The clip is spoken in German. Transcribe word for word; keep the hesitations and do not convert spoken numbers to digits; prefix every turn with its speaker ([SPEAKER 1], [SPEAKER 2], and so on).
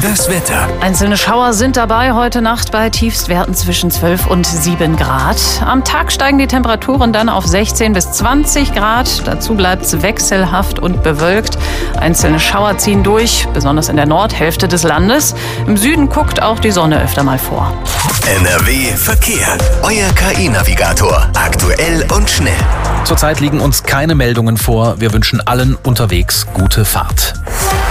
[SPEAKER 1] Das Wetter.
[SPEAKER 2] Einzelne Schauer sind dabei heute Nacht bei Tiefstwerten zwischen zwölf und sieben Grad. Am Tag steigen die Temperaturen dann auf sechzehn bis zwanzig Grad. Dazu bleibt es wechselhaft und bewölkt. Einzelne Schauer ziehen durch, besonders in der Nordhälfte des Landes. Im Süden guckt auch die Sonne öfter mal vor.
[SPEAKER 1] N R W Verkehr. Euer K I-Navigator. Aktuell und schnell.
[SPEAKER 3] Zurzeit liegen uns keine Meldungen vor. Wir wünschen allen unterwegs gute Fahrt.